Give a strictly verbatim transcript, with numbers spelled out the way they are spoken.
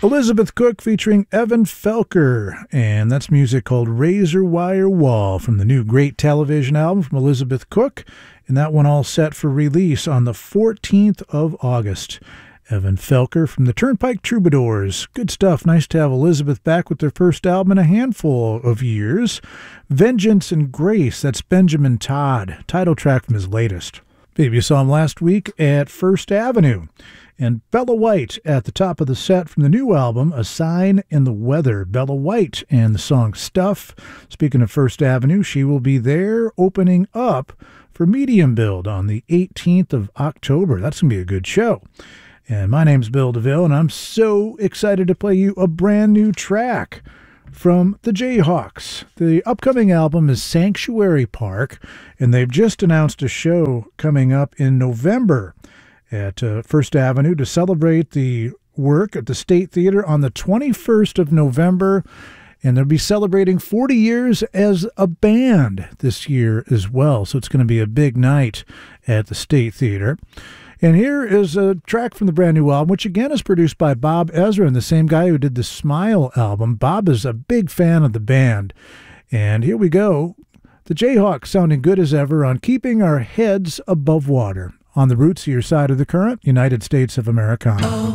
Elizabeth Cook featuring Evan Felker, and that's music called Razor Wire Wall from the new Great Television album from Elizabeth Cook, and that one all set for release on the fourteenth of August. Evan Felker from the Turnpike Troubadours. Good stuff. Nice to have Elizabeth back with their first album in a handful of years. Vengeance and Grace, that's Benjamin Todd, title track from his latest. Maybe you saw him last week at First Avenue. And Bella White at the top of the set from the new album, A Sign in the Weather. Bella White and the song Stuff. Speaking of First Avenue, she will be there opening up for Medium Build on the eighteenth of October. That's going to be a good show. And my name's Bill DeVille, and I'm so excited to play you a brand new track from the Jayhawks. The upcoming album is Sanctuary Park, and they've just announced a show coming up in November at uh, First Avenue to celebrate the work at the State Theater on the twenty-first of November. And they'll be celebrating forty years as a band this year as well. So it's going to be a big night at the State Theater. And here is a track from the brand new album, which again is produced by Bob Ezra, and the same guy who did the Smile album. Bob is a big fan of the band. And here we go. The Jayhawks sounding good as ever on Keeping Our Heads Above Water on the roots of your side of the current, United States of Americana.